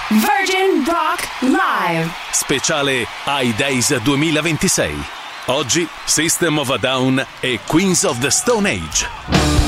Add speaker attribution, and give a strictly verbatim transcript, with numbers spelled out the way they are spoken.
Speaker 1: Virgin Rock Live.
Speaker 2: Speciale iDays duemilaventisei. Oggi System of a Down e Queens of the Stone Age.